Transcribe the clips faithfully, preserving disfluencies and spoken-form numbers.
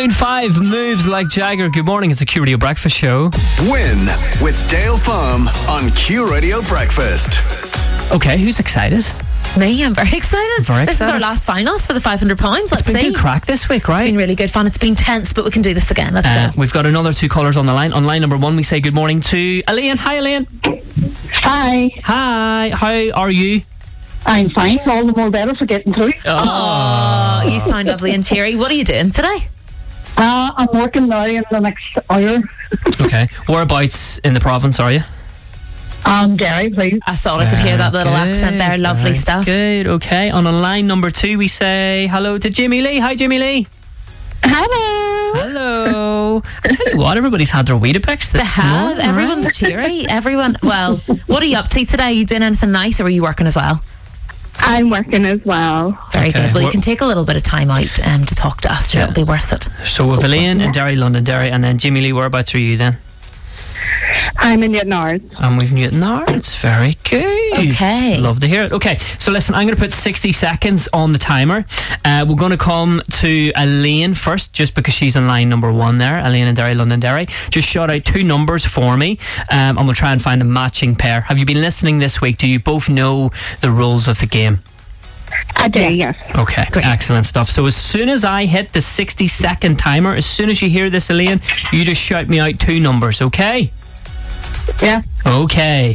Maroon five, Moves Like Jagger. Good morning, it's a Q Radio Breakfast Show. Win with Dale Farm on Q Radio Breakfast. Okay, who's excited? Me, I'm very excited. Very this excited. is our last finals for the five hundred pounds. Let's It's been see. good crack this week, right? It's been really good fun. It's been tense, but we can do this again. Let's Uh, go. we've got another two callers on the line. On line number one, we say good morning to Elaine. Hi, Elaine. Hi, Hi, how are you? I'm fine. All the more better for getting through. Oh, you sound lovely and cheery. What are you doing today? Uh, I'm working now in the next hour. Okay. Whereabouts in the province are you? Um, Gary, please. I thought I could hear that little Good, accent there. Lovely very stuff. Good, okay. On line number two, we say hello to Jimmy Lee. Hi, Jimmy Lee. Hello. Hello. I tell you what, everybody's had their Weetabix this They have. morning, Everyone's right? cheery. Everyone. Well, what are you up to today? You doing anything nice, or are you working as well? I'm working as well. Very Okay. good. Well, you We're- can take a little bit of time out um, to talk to us. Sure, Yeah. it'll be worth it. So with Elaine in Derry, Londonderry, and then Jimmy Lee, whereabouts are you then? I'm in Newtonards. And we've Newtonards. Very good. Okay. Love to hear it. Okay, so listen, I'm going to put sixty seconds on the timer. Uh, we're going to come to Elaine first, just because she's in line number one there. Elaine in Derry, Londonderry. Just shout out two numbers for me, um, and we'll try and find a matching pair. Have you been listening this week? Do you both know the rules of the game? I do, yes. Okay, Great. excellent stuff. So as soon as I hit the sixty second timer, as soon as you hear this, Elaine, you just shout me out two numbers, okay? Yeah. Okay.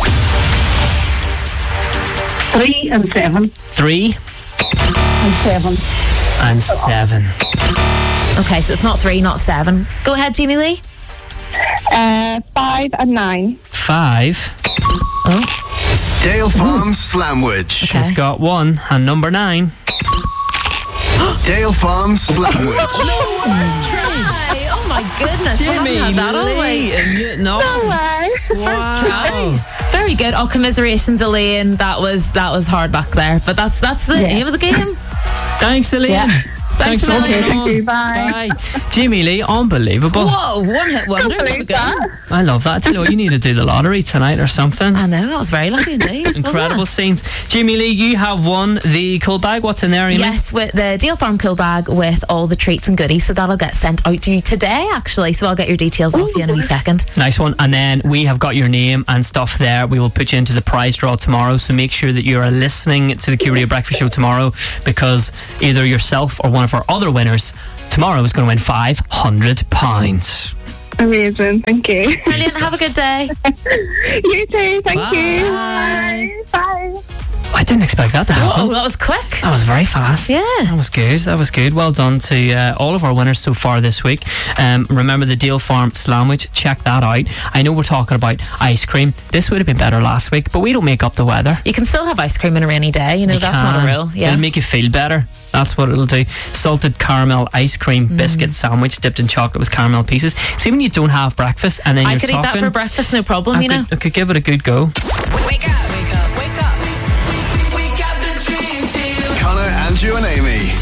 Three and seven. Three And seven. and seven. Okay, so it's not three, not seven. Go ahead, Jimmy Lee. Uh, five and nine. Five. Oh, Dale Farm Slamwich. okay. She's got one. And number nine. Dale Farm Slamwich. Try. Oh my goodness. we haven't had that all week. No, way. First try. Very good. Oh, commiserations, Elaine. That was that was hard back there, but that's that's the Yeah. aim of the game. Thanks, Elaine. Yeah. Thanks, Thanks for a coming million. Thank on. you, bye. Bye. Jimmy Lee, unbelievable. Whoa, one hit wonder. Can't There we believe go. that. I love that. I tell you what, you need to do the lottery tonight or something. I know, that was very lucky indeed. wasn't Incredible it? scenes. Jimmy Lee, you have won the cool bag. What's in there, Amy? Yes, with the Dale Farm cool bag with all the treats and goodies. So that'll get sent out to you today, actually. So I'll get your details off you in a wee second. Nice one. And then we have got your name and stuff there. We will put you into the prize draw tomorrow. So make sure that you are listening to the Q Radio Breakfast Show tomorrow, because either yourself or one of our other winners tomorrow is going to win five hundred pounds. Amazing. Thank you. Brilliant. Have a good day. You too. Thank Bye. you. Bye. Bye. I didn't expect that to happen. Oh, that was quick. That was very fast. Yeah. That was good. That was good. Well done to uh, all of our winners so far this week. Um, remember the Dale Farm Slamwich. Check that out. I know we're talking about ice cream. This would have been better last week, but we don't make up the weather. You can still have ice cream in a rainy day. You know, You that's can. not a rule. Yeah. It'll make you feel better. That's what it'll do. Salted caramel ice cream Mm. biscuit sandwich dipped in chocolate with caramel pieces. See, when you don't have breakfast and then I you're could talking, eat that for breakfast, no problem, I you know. could, I could give it a good go. Wake up, wake up, wake up. We got the dream team. Connor, Andrew and Amy.